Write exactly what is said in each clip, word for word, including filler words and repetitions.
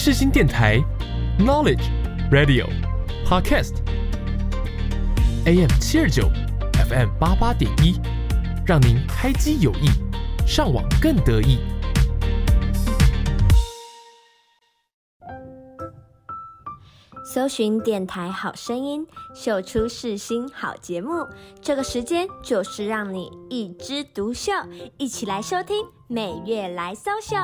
世新电台 Knowledge Radio Podcast A M 七二九 F M 八八点一，让您开机有益，上网更得意。 搜寻电台好声音，秀出世新好节目，这个时间就是让你一枝独秀，一起来收听每月来搜秀。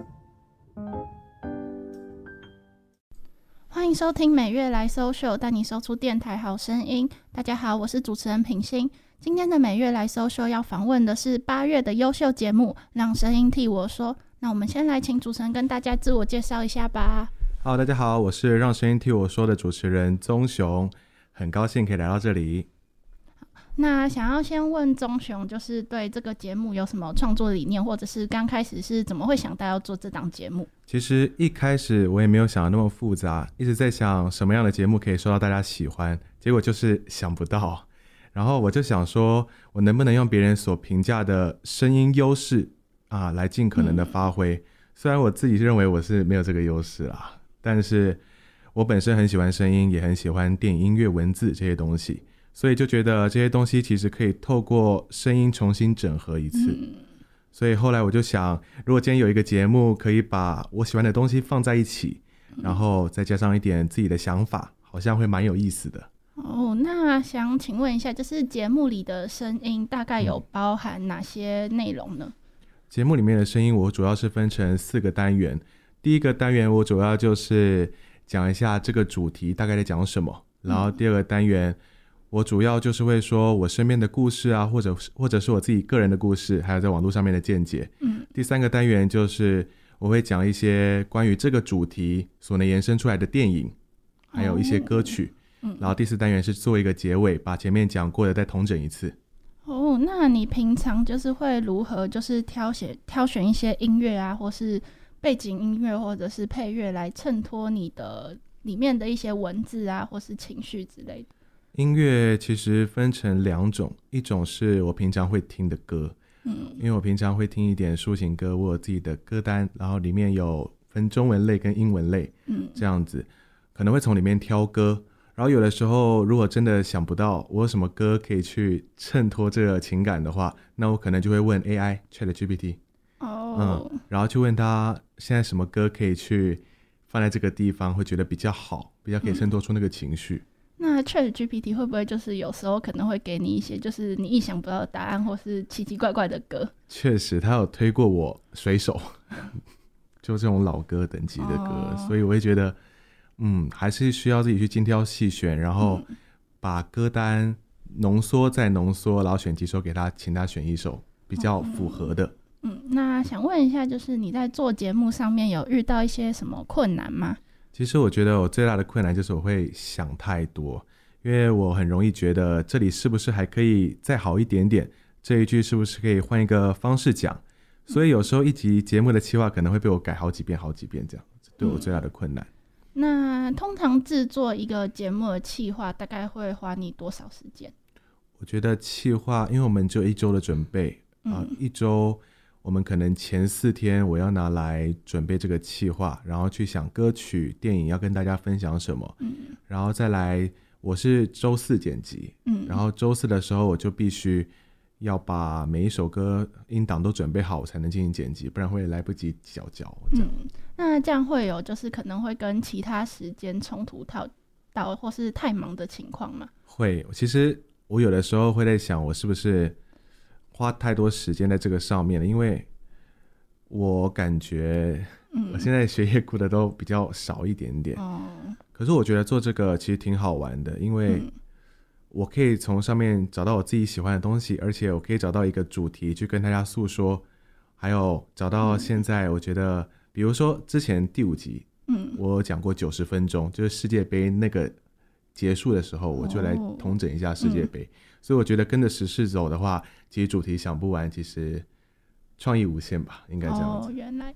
欢迎收听每月来搜秀，带你搜出电台好声音。大家好，我是主持人品心。今天的每月来搜秀要访问的是八月的优秀节目，让声音替我说。那我们先来请主持人跟大家自我介绍一下吧。 Hello， 大家好，我是让声音替我说的主持人宗雄，很高兴可以来到这里。 那想要先问宗雄，就是对这个节目有什么创作理念，或者是刚开始是怎么会想到要做这档节目？ 其实一开始我也没有想的那么复杂，一直在想什么样的节目可以受到大家喜欢，结果就是想不到。然后我就想说，我能不能用别人所评价的声音优势啊，来尽可能的发挥、嗯、虽然我自己认为我是没有这个优势啦，但是我本身很喜欢声音，也很喜欢电影、音乐、文字这些东西，所以就觉得这些东西其实可以透过声音重新整合一次、嗯、所以后来我就想，如果今天有一个节目可以把我喜欢的东西放在一起、嗯、然后再加上一点自己的想法，好像会蛮有意思的。 哦，那想请问一下，就是节目里的声音大概有包含哪些内容呢？ 节目里面的声音我主要是分成四个单元。第一个单元我主要就是讲一下这个主题大概在讲什么，然后第二个单元我主要就是会说我身边的故事啊，或者或者是我自己个人的故事，还有在网络上面的见解、嗯、第三个单元就是我会讲一些关于这个主题所能延伸出来的电影，还有一些歌曲、哦、然后第四单元是做一个结尾，把前面讲过的再统整一次。 哦，那你平常就是会如何就是挑选挑选一些音乐啊，或是背景音乐或者是配乐来衬托你的里面的一些文字啊，或是情绪之类的？ 音乐其实分成两种，一种是我平常会听的歌，嗯，因为我平常会听一点抒情歌，我有自己的歌单，然后里面有分中文类跟英文类，嗯，这样子可能会从里面挑歌。然后有的时候如果真的想不到我有什么歌可以去衬托这个情感的话，那我可能就会问 A I ChatGPT， 哦、嗯，然后去问他现在什么歌可以去放在这个地方会觉得比较好，比较可以衬托出那个情绪、 嗯、那 ChatGPT 会不会就是有时候可能会给你一些就是你意想不到的答案，或是奇奇怪怪的歌？ 确实他有推过我水手就这种老歌等级的歌、哦、所以我会觉得嗯，还是需要自己去精挑细选，然后把歌单浓缩再浓缩，然后选几首给他，请他选一首比较符合的。 嗯，那想问一下，就是你在做节目上面有遇到一些什么困难吗？ 其实我觉得我最大的困难就是我会想太多，因为我很容易觉得这里是不是还可以再好一点点，这一句是不是可以换一个方式讲，所以有时候一集节目的企划可能会被我改好几遍好几遍，这样这对我最大的困难。嗯， 那通常制作一个节目的企划大概会花你多少时间？ 我觉得企划因为我们只有一周的准备、嗯呃、一周我们可能前四天我要拿来准备这个企划，然后去想歌曲电影要跟大家分享什么、嗯、然后再来我是周四剪辑、嗯、然后周四的时候我就必须要把每一首歌音档都准备好才能进行剪辑，不然会来不及搅搅这样、嗯， 那这样会有就是可能会跟其他时间冲突到到或是太忙的情况吗？会， 其实我有的时候会在想我是不是花太多时间在这个上面了，因为我感觉我现在学业顾的都比较少一点点、嗯、可是我觉得做这个其实挺好玩的，因为我可以从上面找到我自己喜欢的东西，而且我可以找到一个主题去跟大家诉说，还有找到现在我觉得、嗯、比如说之前第五集、嗯、我有讲过九十分钟，就是世界杯那个结束的时候我就来统整一下世界杯、哦嗯、所以我觉得跟着时事走的话，其实主题想不完，其实创意无限吧，应该这样子。 哦，原来